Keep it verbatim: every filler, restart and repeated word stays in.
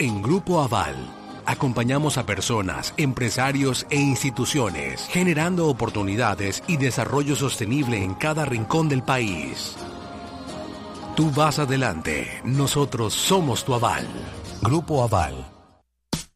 En Grupo Aval, acompañamos a personas, empresarios e instituciones, generando oportunidades y desarrollo sostenible en cada rincón del país. Tú vas adelante, nosotros somos tu aval. Grupo Aval.